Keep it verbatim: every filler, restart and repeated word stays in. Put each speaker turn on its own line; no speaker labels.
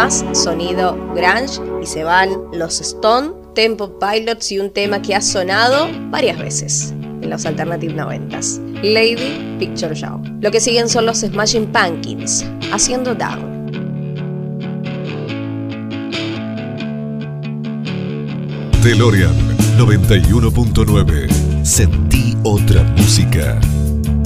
más sonido grunge y se van los Stone Temple Pilots y un tema que ha sonado varias veces en los Alternative noventas, Lady Picture Show. Lo que siguen son los Smashing Pumpkins haciendo Down.
DeLorean noventa y uno punto nueve. Sentí otra música.